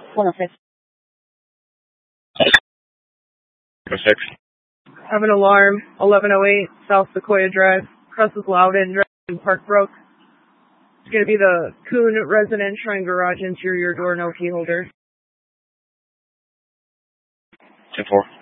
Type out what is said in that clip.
106. 106. Have an alarm, 1108 South Sequoia Drive, Crosses Loudon, Drive, Park Brook. It's going to be the Coon Resident Shrine Garage interior door, no key holder. 10-4.